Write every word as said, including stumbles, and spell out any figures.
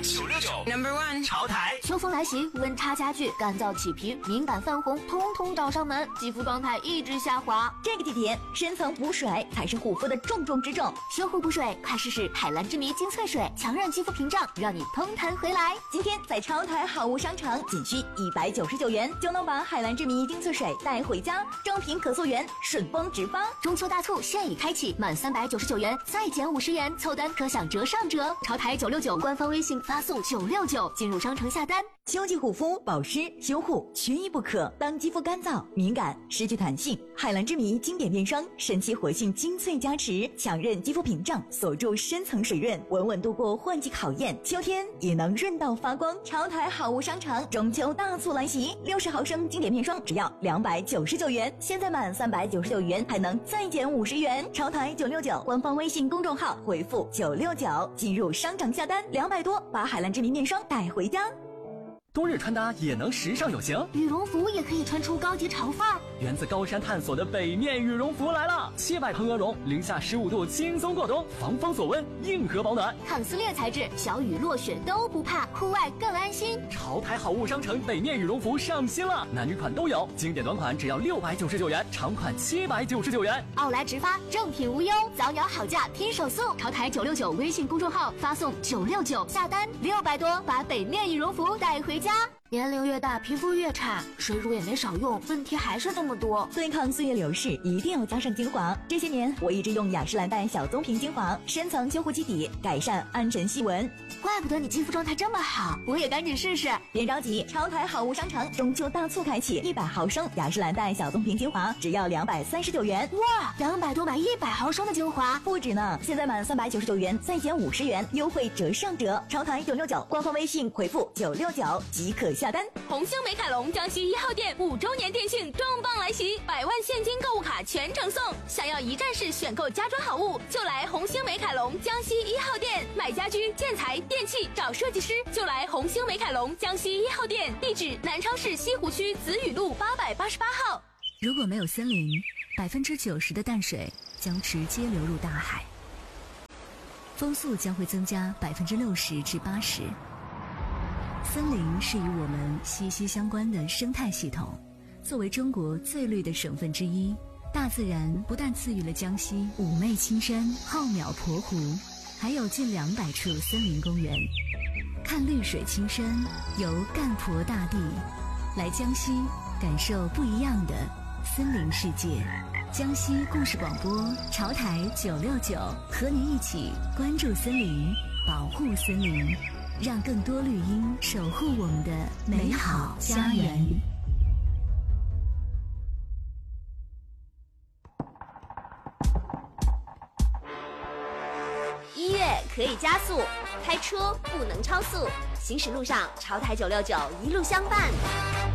九六九 Number One 潮台。 秋风来袭，温差加剧，干燥起皮、敏感泛红，通通找上门，肌肤状态一直下滑。 这个季节，深层补水才是护肤的重中之重。 修护补水，快试试海蓝之谜精粹水，强韧肌肤屏障，让你通弹回来。 今天在超台好物商城，仅需一百九十九元就能把海蓝之谜精粹水带回家，正品可溯源，顺丰直发。 中秋大促现已开启，满三百九十九元再减五十元，凑单可享折上折。潮台九六九官方微信发送九六九进入商城下单。 秋季护肤保湿修护缺一不可。当肌肤干燥、敏感、失去弹性，海蓝之谜经典面霜神奇活性精粹加持，强韧肌肤屏障，锁住深层水润，稳稳度过换季考验，秋天也能润到发光。潮台好物商城中秋大促来袭，六十毫升经典面霜只要两百九十九元，现在满三百九十九元还能再减五十元。潮台九六九官方微信公众号回复九六九进入商城下单，两百多把海蓝之谜面霜带回家。 冬日穿搭也能时尚有型， 羽绒服也可以穿出高级潮范儿。 源自高山探索的北面羽绒服来了，切百蓬鹅绒，零下十五度轻松过冬，防风锁温，硬核保暖， 抗撕裂材质，小雨落雪都不怕，户外更安心。 潮台好物商城北面羽绒服上新了，男女款都有，经典短款只要六百九十九元，长款七百九十九元。 奥莱直发，正品无忧，早鸟好价拼手速。潮台九六九微信公众号发送九六九下单，六百多把北面羽绒服带回家。年龄越大，皮肤越差，水乳也没少用，问题还是这么多。 对抗岁月流逝，一定要加上精华。这些年，我一直用雅诗兰黛小棕瓶精华，深层修护基底，改善暗沉细纹。 怪不得你肌肤状态这么好，我也赶紧试试。 别着急，潮台好物商城中秋大促开启，一百毫升雅诗兰黛小棕瓶精华只要两百三十九元。 哇，两百多买一百毫升的精华， 不止呢！现在满三百九十九元再减五十元，优惠折上折。潮台九六九官方微信回复九六九即可下单。 红星美凯龙江西一号店五周年店庆重磅来袭，百万现金购物卡全程送。想要一站式选购家装好物，就来红星美凯龙江西一号店。买家居、建材、电器找设计师，就来红星美凯龙江西一号店。地址：南昌市西湖区子雨路八百八十八号。 如果没有森林，百分之九十的淡水将直接流入大海，风速将会增加百分之六十至八十。森林是与我们息息相关的生态系统，作为中国最绿的省份之一，大自然不但赐予了江西妩媚青山、浩渺鄱湖，还有近两百处森林公园。看绿水青山，游赣鄱大地，来江西感受不一样的森林世界。江西故事广播潮台九六九，和您一起关注森林，保护森林，让更多绿荫守护我们的美好家园。 音乐可以加速，开车不能超速，行驶路上潮台九六九一路相伴。